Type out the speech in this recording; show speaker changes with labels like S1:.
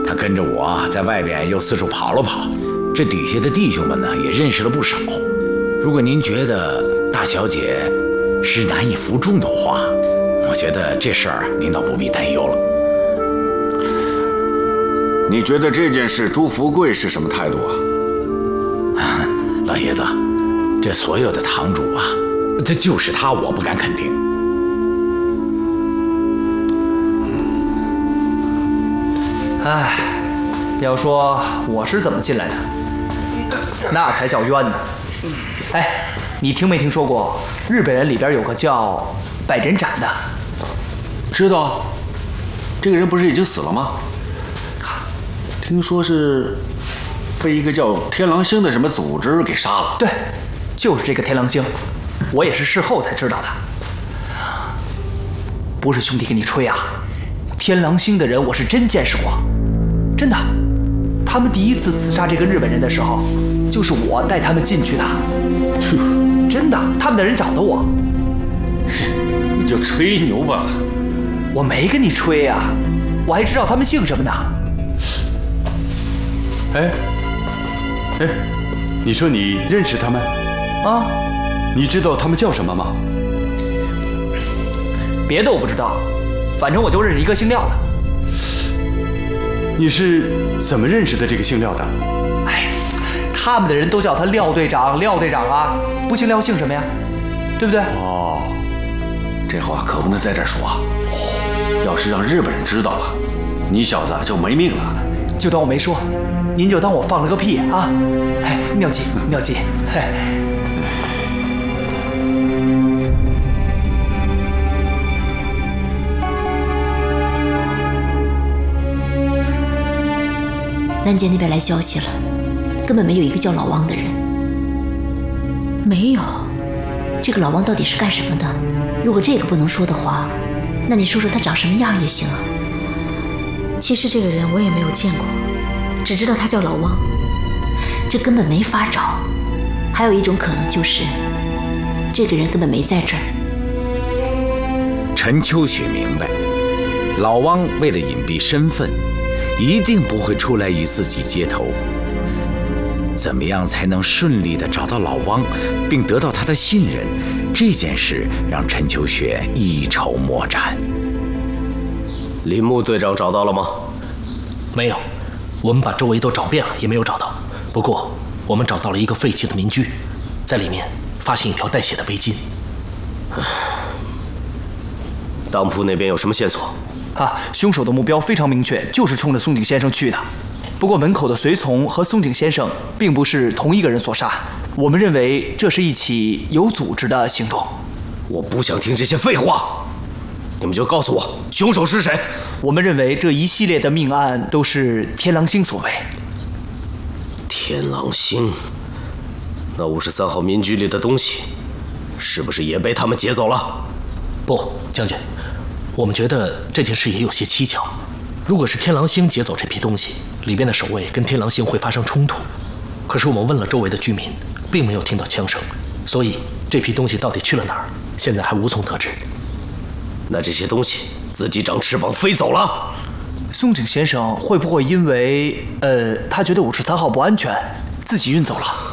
S1: 他跟着我在外边又四处跑了跑，这底下的弟兄们呢也认识了不少。如果您觉得大小姐是难以服众的话，我觉得这事儿您倒不必担忧了。
S2: 你觉得这件事朱福贵是什么态度啊？
S1: 老爷子，这所有的堂主啊，他就是他，我不敢肯定。
S3: 哎，要说我是怎么进来的，那才叫冤呢。哎，你听没听说过日本人里边有个叫百人斩的？
S2: 知道，这个人不是已经死了吗？听说是被一个叫天狼星的什么组织给杀了。
S3: 对，就是这个天狼星，我也是事后才知道的。不是兄弟给你吹啊，天狼星的人我是真见识过，真的。他们第一次刺杀这个日本人的时候，就是我带他们进去的。真的，他们的人找的我。
S2: 你就吹牛吧。
S3: 我没跟你吹啊，我还知道他们姓什么呢。
S4: 哎，你说你认识他们？
S3: 啊？
S4: 你知道他们叫什么吗？
S3: 别的我不知道，反正我就认识一个姓廖的。
S4: 你是怎么认识的这个姓廖的？
S3: 哎，他们的人都叫他廖队长，廖队长啊，不姓廖姓什么呀？对不对？
S4: 哦，
S2: 这话可不能在这儿说，要是让日本人知道了，你小子就没命了。
S3: 就当我没说，您就当我放了个屁啊！哎，妙计，妙计！哎，
S5: 南街那边来消息了，根本没有一个叫老王的人。没有？这个老王到底是干什么的？如果这个不能说的话，那你说说他长什么样也行啊。
S6: 其实这个人我也没有见过，只知道他叫老汪。
S5: 这根本没法找。还有一种可能就是，这个人根本没在这儿。
S1: 陈秋雪明白，老汪为了隐蔽身份，一定不会出来与自己接头。怎么样才能顺利地找到老汪，并得到他的信任？这件事让陈秋雪一筹莫展。
S7: 林木队长找到了吗？
S8: 没有，我们把周围都找遍了，也没有找到。不过，我们找到了一个废弃的民居，在里面发现一条带血的围巾。
S7: 当铺那边有什么线索？
S3: 啊，凶手的目标非常明确，就是冲着松井先生去的。不过门口的随从和松井先生并不是同一个人所杀，我们认为这是一起有组织的行动。
S7: 我不想听这些废话，你们就告诉我凶手是谁。
S3: 我们认为这一系列的命案都是天狼星所为。
S7: 天狼星？那53号民居里的东西，是不是也被他们劫走了？
S8: 不，将军，我们觉得这件事也有些蹊跷。如果是天狼星劫走这批东西，里边的守卫跟天狼星会发生冲突。可是我们问了周围的居民，并没有听到枪声，所以这批东西到底去了哪儿，现在还无从得知。
S7: 那这些东西自己长翅膀飞走了？
S3: 松井先生会不会因为他觉得53号不安全，自己运走了？